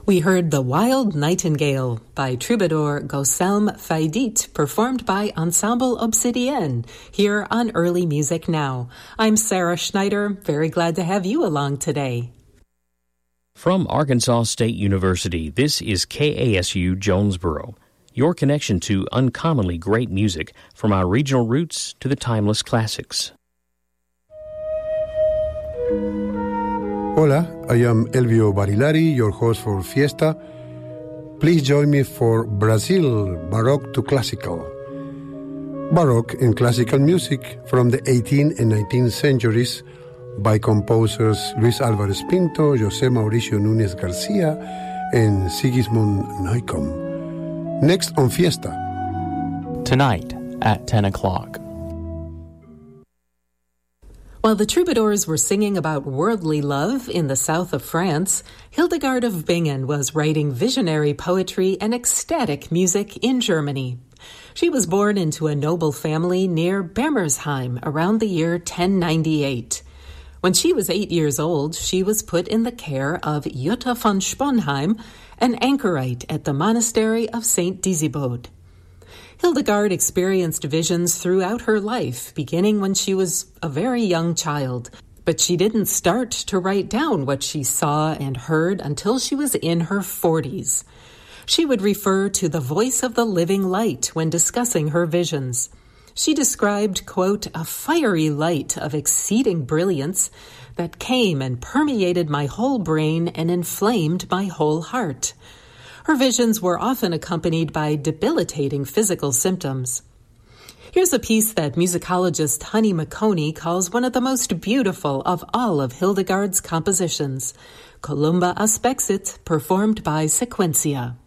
We heard The Wild Nightingale by troubadour Gauselm Faidit, performed by Ensemble Obsidienne, here on Early Music Now. I'm Sarah Schneider, very glad to have you along today. From Arkansas State University, this is KASU Jonesboro, your connection to uncommonly great music from our regional roots to the timeless classics. Hola, I am Elvio Barilari, your host for Fiesta. Please join me for Brazil, Baroque to Classical. Baroque and classical music from the 18th and 19th centuries by composers Luis Álvarez Pinto, José Mauricio Núñez García, and Sigismund Neukomm. Next on Fiesta. Tonight at 10 o'clock. While the troubadours were singing about worldly love in the south of France, Hildegard of Bingen was writing visionary poetry and ecstatic music in Germany. She was born into a noble family near Bermersheim around the year 1098. When she was 8 years old, she was put in the care of Jutta von Sponheim, an anchorite at the monastery of St. Disibode. Hildegard experienced visions throughout her life, beginning when she was a very young child. But she didn't start to write down what she saw and heard until she was in her 40s. She would refer to the voice of the living light when discussing her visions. She described, quote, a fiery light of exceeding brilliance that came and permeated my whole brain and inflamed my whole heart. Her visions were often accompanied by debilitating physical symptoms. Here's a piece that musicologist Honey McConey calls one of the most beautiful of all of Hildegard's compositions, Columba Aspexit, performed by Sequentia.